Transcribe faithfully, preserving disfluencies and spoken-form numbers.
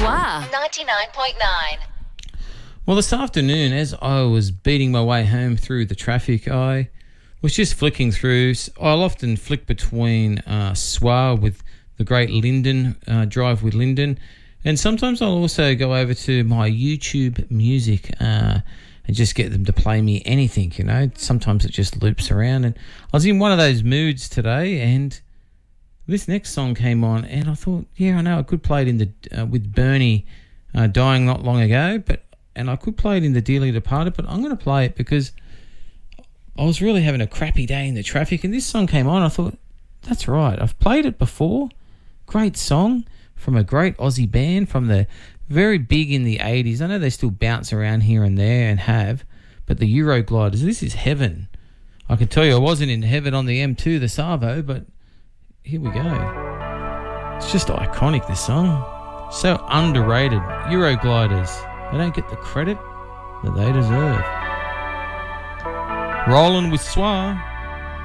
Soir ninety-nine point nine. Well, this afternoon, as I was beating my way home through the traffic, I was just flicking through. I'll often flick between uh, Soir with the great Lyndon, uh, Drive with Lyndon, and sometimes I'll also go over to my YouTube music uh, and just get them to play me anything, you know. Sometimes it just loops around, and I was in one of those moods today, and this next song came on, and I thought, yeah, I know I could play it in the uh, with Bernie uh, dying not long ago, but and I could play it in the Dearly Departed, but I'm going to play it because I was really having a crappy day in the traffic, and this song came on. I thought, that's right, I've played it before. Great song from a great Aussie band from the very big in the eighties. I know they still bounce around here and there and have, but the Eurogliders, this is heaven. I can tell you I wasn't in heaven on the M two, the Savo, but here we go. It's just iconic, this song. So underrated. Eurogliders. They don't get the credit that they deserve. Rolling with Soir.